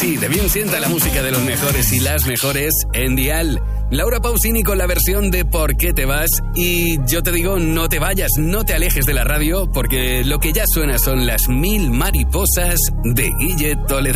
Así de bien sienta la música de los mejores y las mejores en Dial. Laura Pausini con la versión de ¿Por qué te vas? Y yo te digo, no te vayas, no te alejes de la radio, porque lo que ya suena son las 1000 mariposas de Guille Toledano.